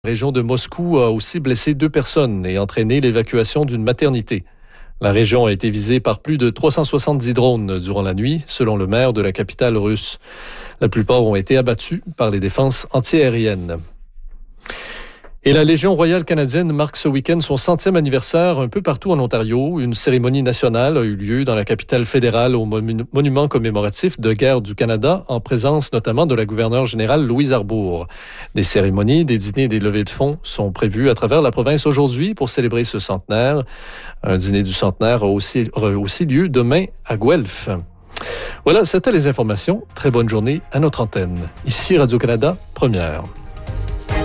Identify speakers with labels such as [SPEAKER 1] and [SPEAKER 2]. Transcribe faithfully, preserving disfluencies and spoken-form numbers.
[SPEAKER 1] La région de Moscou a aussi blessé deux personnes et entraîné l'évacuation d'une maternité. La région a été visée par plus de trois cent soixante-dix drones durant la nuit, selon le maire de la capitale russe. La plupart ont été abattus par les défenses antiaériennes. Et la Légion royale canadienne marque ce week-end son centième anniversaire un peu partout en Ontario. Une cérémonie nationale a eu lieu dans la capitale fédérale au monument commémoratif de guerre du Canada, en présence notamment de la gouverneure générale Louise Arbour. Des cérémonies, des dîners et des levées de fonds sont prévus à travers la province aujourd'hui pour célébrer ce centenaire. Un dîner du centenaire a aussi, aura aussi lieu demain à Guelph. Voilà, c'était les informations. Très bonne journée à notre antenne. Ici Radio-Canada, première.